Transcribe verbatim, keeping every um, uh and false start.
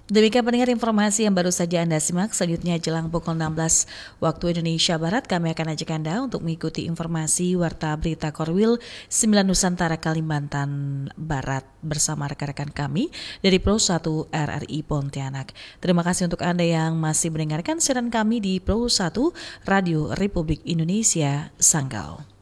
Demikian pendengar informasi yang baru saja Anda simak. Selanjutnya jelang pukul enam belas waktu Indonesia Barat, kami akan ajak Anda untuk mengikuti informasi Warta Berita Korwil sembilan Nusantara Kalimantan Barat bersama rekan-rekan kami dari Pro satu R R I Pontianak. Terima kasih untuk Anda yang masih mendengarkan siaran kami di Pro satu Radio Republik Indonesia Sanggau.